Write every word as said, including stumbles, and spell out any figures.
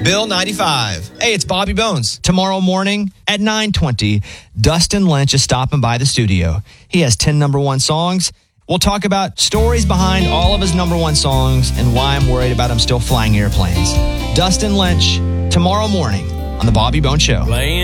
Bill ninety-five. Hey, it's Bobby Bones. Tomorrow morning at nine twenty, Dustin Lynch is stopping by the studio. He has ten number one songs. We'll talk about stories behind all of his number one songs and why I'm worried about him still flying airplanes. Dustin Lynch, tomorrow morning on The Bobby Bones Show.